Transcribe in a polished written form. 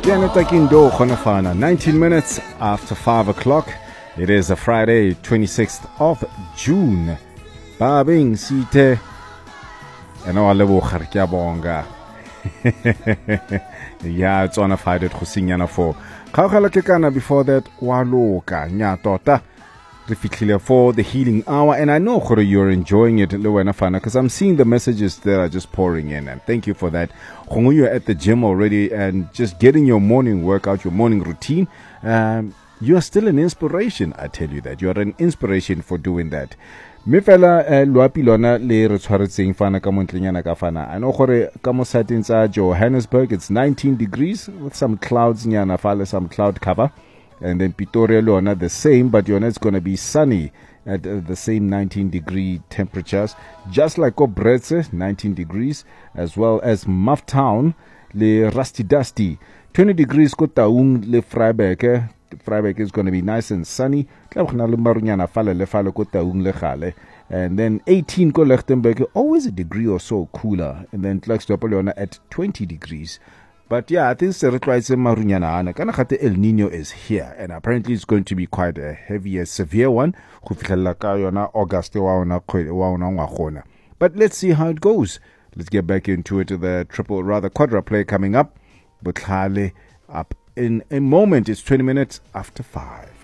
Janet Akindo Khonafana, 19 minutes after 5 o'clock. It is a Friday, 26th of June. Babing Site. And all the Kharkia Bonga. Yeah, it's on a fight at Husinyana for. Kaukalakekana before that, Waloka, Nyatota. For the healing hour, and I know you're enjoying it, because I'm seeing the messages that are just pouring in, and thank you for that. You're at the gym already and just getting your morning workout, your morning routine. You are still an inspiration. I tell you that you are an inspiration for doing that. Me fela luapilona le re tshwaretseng fana ka montlenyana ka fana. I know gore ka mo setting tsa Johannesburg it's 19 degrees with some clouds nyana fale, some cloud cover. And then Pretoria, Lona, the same, but it's going to be sunny at the same 19-degree temperatures. Just like Obretse, 19 degrees, as well as Mufftown, le Rusty Dusty. 20 degrees, ko Taung, le Vryburg. Vryburg is going to be nice and sunny. And then 18 ko Lichtenburg, always a degree or so cooler. And then Klerksdorp at 20 degrees. But yeah, I think El Nino is here, and apparently it's going to be quite a heavy, a severe one. But let's see how it goes. Let's get back into it. The quadra play coming up. But up in a moment. It's 20 minutes after 5.